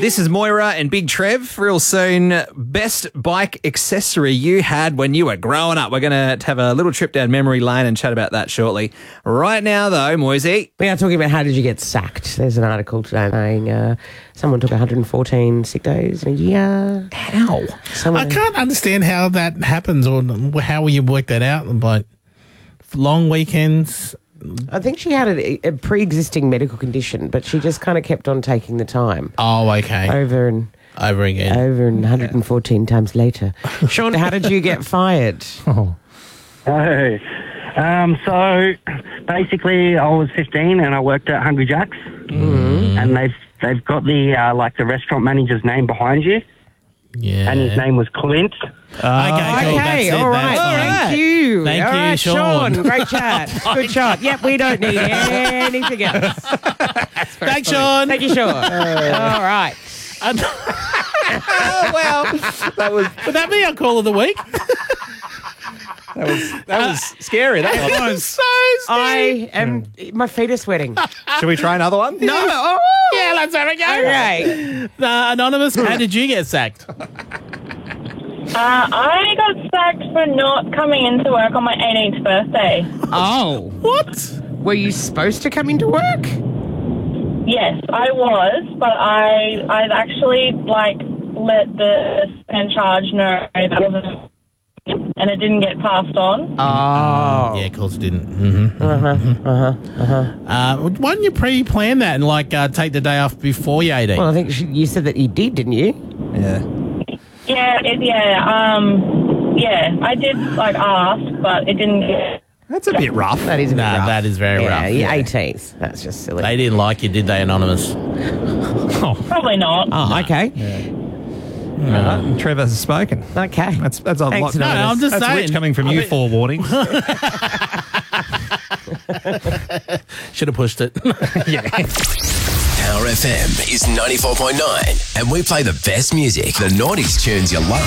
This is Moira and Big Trev. Real soon, best bike accessory you had when you were growing up. We're going to have a little trip down memory lane and chat about that shortly. Right now, though, Moisey. We are talking about how did you get sacked. There's an article today saying someone took 114 sick days in a year. How? I can't understand how that happens or how you work that out. Like long weekends. I think she had a pre-existing medical condition, but she just kind of kept on taking the time. Oh, okay. Over and again. 114 times later. Sean, how did you get fired? So basically, I was 15 and I worked at Hungry Jack's, and they've got the the restaurant manager's name behind you, Yeah. and his name was Clint. Okay, cool. Okay, That's it. all right. Thank you. Thank All you, right, Sean. Great chat. Good shot. Yep, we don't need anything else. Thanks, Sean. Thank you, Sean. All right. Well, that was Would that be our call of the week? scary. That It was. was so scary. My feet are sweating. Should we try another one? No. Oh. Yeah, let's have a go. Okay. Anonymous, how did you get sacked? I got sacked for not coming into work on my 18th birthday. Oh. What? Were you supposed to come into work? Yes, I was, but I'd actually let the in charge know that wasn't, and it didn't get passed on. Oh. Yeah, of course it didn't. Why didn't you pre-plan that and take the day off before you're 18? Well, I think you said that you did, didn't you? Yeah. Yeah, I did ask, but it didn't get. That's a bit rough. That is a bit rough. that is very rough. Yeah, 18th. That's just silly. They didn't like you, did they, Anonymous? Probably not. Oh, okay. Trevor has spoken. Okay. That's a Thanks, lot. no, I'm just That's saying. rich coming from you. Forewarning. Should have pushed it. Power FM is 94.9 and we play the best music, the noughties tunes you love.